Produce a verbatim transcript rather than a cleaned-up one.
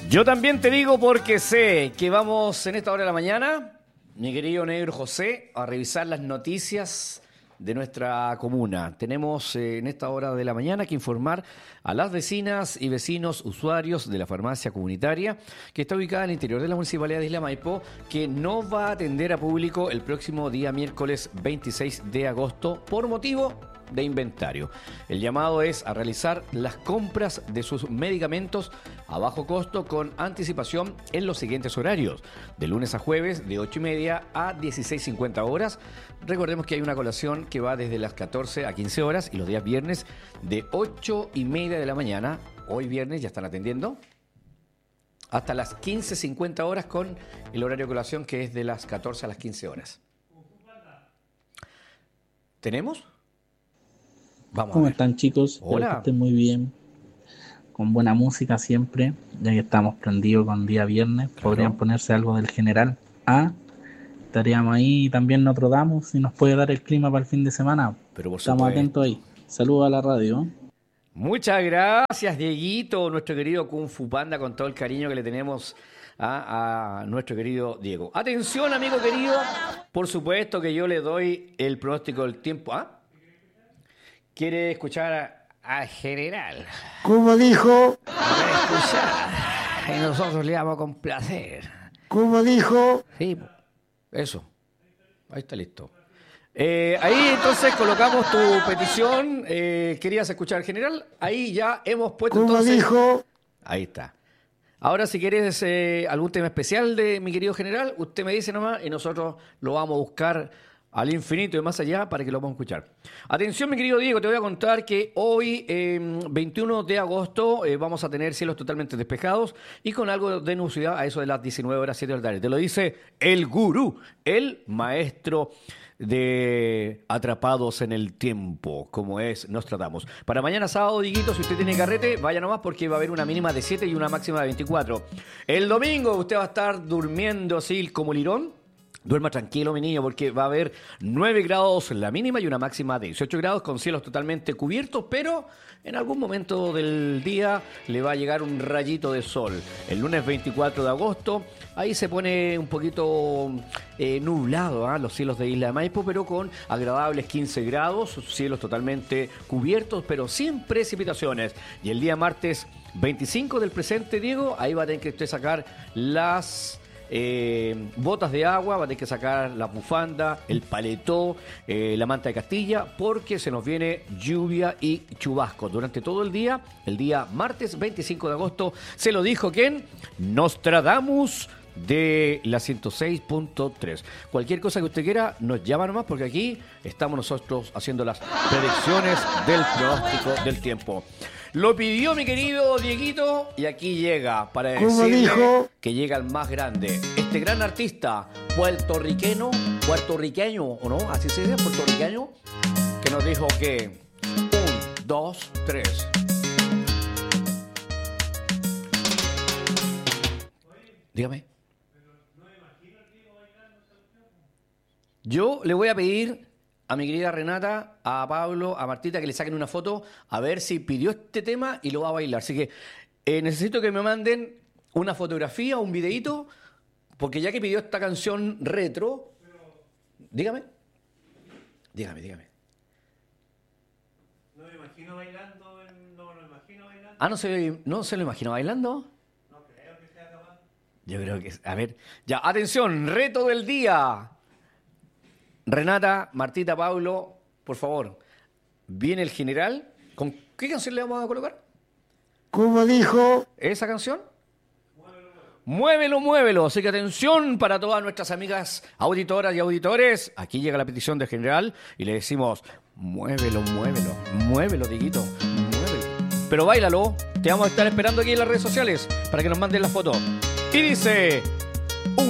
Yo también te digo porque sé que vamos en esta hora de la mañana, mi querido Negro José, a revisar las noticias de nuestra comuna. Tenemos eh, en esta hora de la mañana que informar a las vecinas y vecinos usuarios de la farmacia comunitaria que está ubicada en el interior de la municipalidad de Isla Maipo, que no va a atender a público el próximo día miércoles veintiséis de agosto por motivo de inventario. El llamado es a realizar las compras de sus medicamentos a bajo costo con anticipación en los siguientes horarios: de lunes a jueves de ocho y media a dieciséis cincuenta horas. Recordemos que hay una colación que va desde las catorce a quince horas y los días viernes de ocho y media de la mañana, hoy viernes ya están atendiendo, hasta las quince cincuenta horas, con el horario de colación que es de las catorce a las quince horas. ¿Tenemos? Vamos. ¿Cómo están, chicos? Hola. Espero que estén muy bien, con buena música siempre, ya que estamos prendidos con día viernes. Claro. Podrían ponerse algo del General A. Estaríamos ahí, y también Notre Dame, si nos puede dar el clima para el fin de semana. Pero por Estamos supuesto. atentos ahí. Saludos a la radio. Muchas gracias, Dieguito, nuestro querido Kung Fu Panda, con todo el cariño que le tenemos a, a nuestro querido Diego. Atención, amigo querido, por supuesto que yo le doy el pronóstico del tiempo. ¿Ah? ¿Quiere escuchar a, a General? ¿Cómo dijo? ¿Quiere escuchar? Y nosotros le damos con placer. ¿Cómo dijo? Sí, eso. Ahí está listo. Eh, ahí entonces colocamos tu petición. Eh, ¿Querías escuchar, General? Ahí ya hemos puesto ¿Cómo entonces... dijo? Ahí está. Ahora, si quieres eh, algún tema especial de mi querido General, usted me dice nomás y nosotros lo vamos a buscar al infinito y más allá para que lo podamos escuchar. Atención, mi querido Diego, te voy a contar que hoy, eh, veintiuno de agosto, eh, vamos a tener cielos totalmente despejados y con algo de nubosidad a eso de las diecinueve horas, siete de la tarde. Te lo dice el gurú, el maestro de Atrapados en el Tiempo, como es Nostradamus. Para mañana sábado, Diguito, si usted tiene carrete, vaya nomás porque va a haber una mínima de siete y una máxima de veinticuatro. El domingo usted va a estar durmiendo así como lirón. Duerma tranquilo, mi niño, porque va a haber nueve grados la mínima y una máxima de dieciocho grados, con cielos totalmente cubiertos, pero en algún momento del día le va a llegar un rayito de sol. El lunes veinticuatro de agosto, ahí se pone un poquito eh, nublado, ¿eh? los cielos de Isla de Maipo, pero con agradables quince grados, cielos totalmente cubiertos, pero sin precipitaciones. Y el día martes veinticinco del presente, Diego, ahí va a tener que usted sacar las... Eh, botas de agua, va a tener que sacar la bufanda, el paletó, eh, la manta de Castilla, porque se nos viene lluvia y chubascos durante todo el día. El día martes veinticinco de agosto, se lo dijo ¿quién? Nostradamus de la ciento seis punto tres. Cualquier cosa que usted quiera, nos llama nomás, porque aquí estamos nosotros haciendo las predicciones del pronóstico del tiempo. Lo pidió mi querido Dieguito y aquí llega para decirle dijo? que llega el más grande. Este gran artista puertorriqueño, puertorriqueño, ¿o no? Así se dice, puertorriqueño, que nos dijo que un, dos, tres. Dígame. Yo le voy a pedir a mi querida Renata, a Pablo, a Martita, que le saquen una foto a ver si pidió este tema y lo va a bailar. Así que eh, necesito que me manden una fotografía, un videíto, porque ya que pidió esta canción retro... Dígame. Dígame, dígame. No me imagino bailando, en, no me lo imagino bailando. Ah, ¿no se, ¿no se lo imagina bailando? No creo que sea capaz. Yo creo que... A ver, ya, atención, reto del día. Renata, Martita, Pablo, por favor, viene el General. ¿Con qué canción le vamos a colocar? ¿Cómo dijo? ¿Esa canción? Muévelo, muévelo. Muévelo. Así que atención para todas nuestras amigas auditoras y auditores. Aquí llega la petición del General y le decimos, muévelo, muévelo, muévelo, Dieguito, muévelo. Pero báilalo. Te vamos a estar esperando aquí en las redes sociales para que nos manden la foto. Y dice...